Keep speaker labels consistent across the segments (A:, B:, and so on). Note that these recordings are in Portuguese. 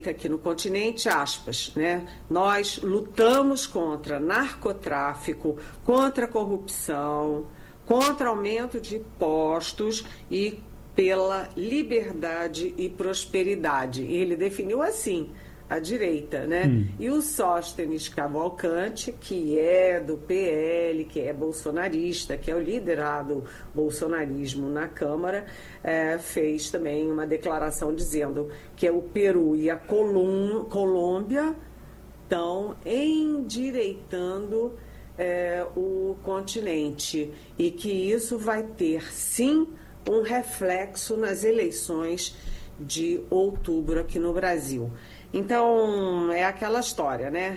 A: aqui no continente, aspas, né? Nós lutamos contra narcotráfico, contra a corrupção, contra aumento de impostos e pela liberdade e prosperidade. E ele definiu assim a direita, né? E o Sóstenes Cavalcante, que é do PL, que é bolsonarista, que é o líder do bolsonarismo na Câmara, fez também uma declaração dizendo que o Peru e a Colômbia estão endireitando o continente e que isso vai ter, sim, um reflexo nas eleições de outubro aqui no Brasil. Então, é aquela história, né?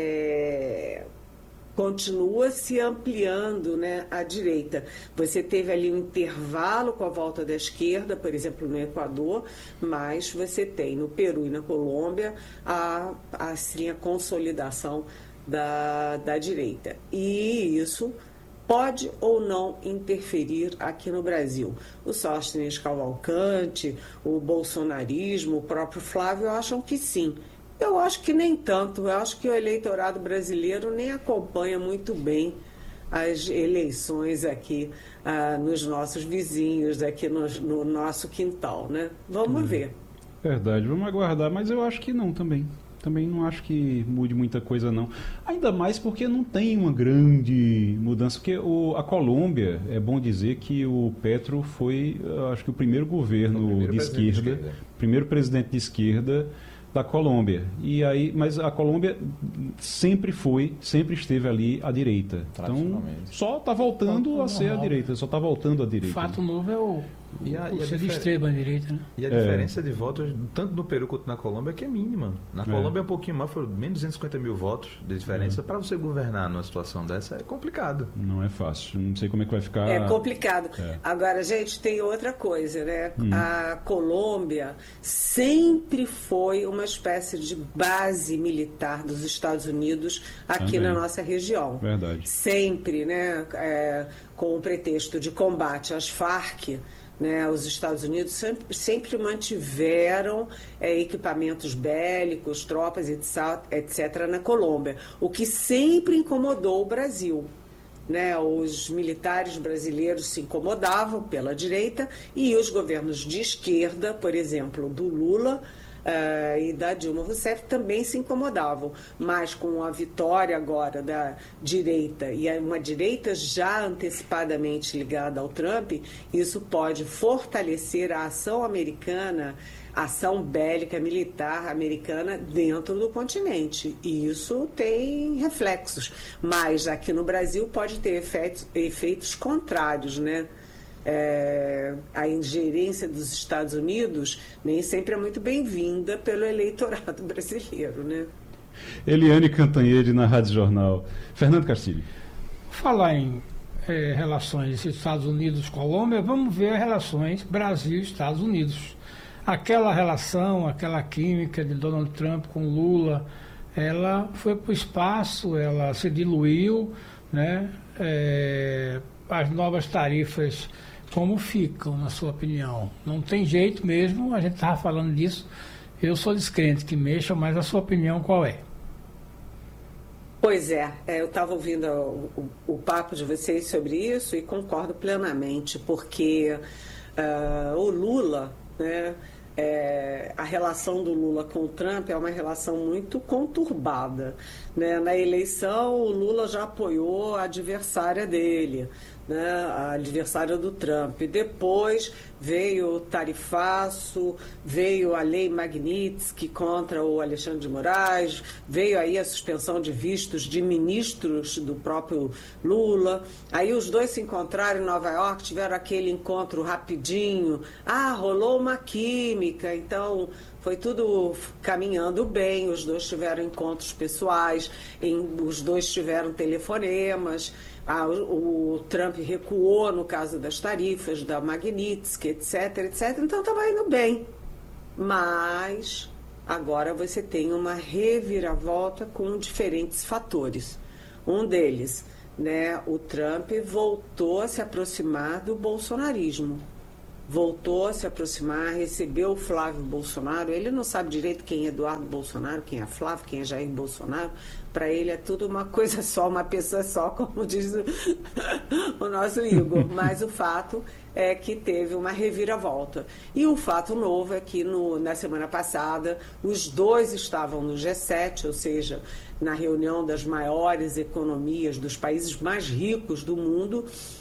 A: Continua se ampliando, né, a direita. Você teve ali um intervalo com a volta da esquerda, por exemplo, no Equador, mas você tem no Peru e na Colômbia assim, a consolidação da direita. E isso pode ou não interferir aqui no Brasil. O Sóstenes Cavalcante, o bolsonarismo, o próprio Flávio acham que sim. Eu acho que nem tanto. Eu acho que o eleitorado brasileiro nem acompanha muito bem as eleições aqui nos nossos vizinhos, aqui no nosso quintal, né? Vamos ver.
B: Verdade, vamos aguardar, mas eu acho que não também. Também não acho que mude muita coisa, não. Ainda mais porque não tem uma grande mudança. Porque a Colômbia, é bom dizer que o Petro foi, acho que o primeiro governo de esquerda, primeiro presidente de esquerda da Colômbia. E aí, mas a Colômbia sempre esteve ali à direita. Então, só está voltando a ser à direita, só está voltando à direita.
C: O fato novo é o ser de extrema direita, né?
D: E a diferença de votos, tanto no Peru quanto na Colômbia, é que é mínima. Na Colômbia é um pouquinho mais, foram menos de 250 mil votos de diferença. Para você governar numa situação dessa é complicado.
B: Não é fácil. Não sei como é que vai ficar.
A: É complicado. Agora, gente, tem outra coisa, né? A Colômbia sempre foi uma espécie de base militar dos Estados Unidos aqui na nossa região.
B: Verdade.
A: Sempre, né? Com o pretexto de combate às Farc, né, os Estados Unidos sempre mantiveram equipamentos bélicos, tropas, etc., na Colômbia, o que sempre incomodou o Brasil. Né? Os militares brasileiros se incomodavam pela direita e os governos de esquerda, por exemplo, do Lula e da Dilma Rousseff, também se incomodavam. Mas com a vitória agora da direita, e uma direita já antecipadamente ligada ao Trump, isso pode fortalecer a ação americana, a ação bélica militar americana dentro do continente. E isso tem reflexos. Mas aqui no Brasil pode ter efeitos contrários, né? A ingerência dos Estados Unidos nem sempre é muito bem-vinda pelo eleitorado brasileiro, né?
B: Eliane Cantanhede, na Rádio Jornal. Fernando Castilho.
C: Falar em relações Estados Unidos-Colômbia, vamos ver as relações Brasil-Estados Unidos. Aquela relação, aquela química de Donald Trump com Lula, ela foi para o espaço, ela se diluiu, né? As novas tarifas, como ficam, na sua opinião? Não tem jeito mesmo, a gente estava falando disso. Eu sou descrente que mexa, mas a sua opinião qual é?
A: Pois eu estava ouvindo o papo de vocês sobre isso e concordo plenamente, porque o Lula, né, a relação do Lula com o Trump é uma relação muito conturbada, né? Na eleição, o Lula já apoiou a adversária dele, né, a adversária do Trump. Depois veio o tarifaço, veio a lei Magnitsky contra o Alexandre de Moraes, veio aí a suspensão de vistos de ministros do próprio Lula. Aí os dois se encontraram em Nova York, tiveram aquele encontro rapidinho. Rolou uma química, então foi tudo caminhando bem, os dois tiveram encontros pessoais, os dois tiveram telefonemas. O Trump recuou no caso das tarifas, da Magnitsky, etc., etc. Então estava indo bem. Mas agora você tem uma reviravolta com diferentes fatores. Um deles, né, o Trump voltou a se aproximar do bolsonarismo. voltou a se aproximar, recebeu o Flávio Bolsonaro. Ele não sabe direito quem é Eduardo Bolsonaro, quem é Flávio, quem é Jair Bolsonaro. Para ele é tudo uma coisa só, uma pessoa só, como diz o nosso Igor. Mas o fato é que teve uma reviravolta. E o fato novo é que na semana passada os dois estavam no G7, ou seja, na reunião das maiores economias dos países mais ricos do mundo,